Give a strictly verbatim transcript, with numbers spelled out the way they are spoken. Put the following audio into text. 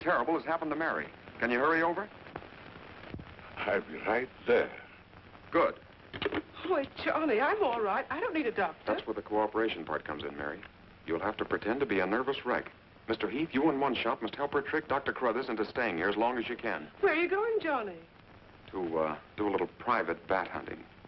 Terrible has happened to Mary. Can you hurry over? I'll be right there. Good. Wait, Johnny, I'm all right. I don't need a doctor. That's where the cooperation part comes in, Mary. You'll have to pretend to be a nervous wreck. Mister Heath, you in one shot must help her trick Doctor Carruthers into staying here as long as you can. Where are you going, Johnny? To, uh, do a little private bat hunting.